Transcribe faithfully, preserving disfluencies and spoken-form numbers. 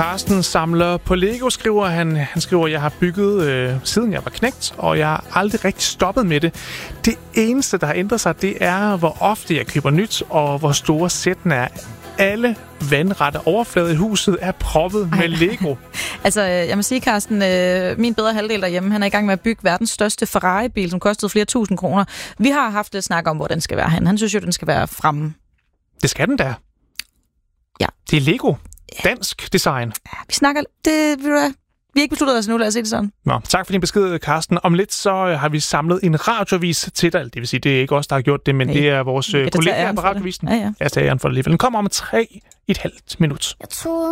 Carsten samler på Lego, skriver han. Han skriver, at jeg har bygget øh, siden jeg var knægt, og jeg har aldrig rigtig stoppet med det. Det eneste, der har ændret sig, det er, hvor ofte jeg køber nyt, og hvor store sættene er. Alle vandrette overflader i huset er proppet Ej. med Lego. Altså, jeg må sige, Carsten, øh, min bedre halvdel derhjemme, han er i gang med at bygge verdens største Ferrari-bil, som kostede flere tusind kroner. Vi har haft lidt snak om, hvor den skal være hen. Han synes jo, den skal være fremme. Det skal den da. Ja. Det er Lego. Dansk design. Ja, vi snakker... Det, vi har ikke besluttet os nu, lad os se det sådan. Nå, tak for din besked, Carsten. Om lidt så har vi samlet en radioavis til dig. Det vil sige, det er ikke os, der har gjort det, men Nej. det er vores kollegaer på radiovisen. Ja, ja. Jeg tager æren for det alligevel. Den kommer om tre et halvt minut. Jeg tror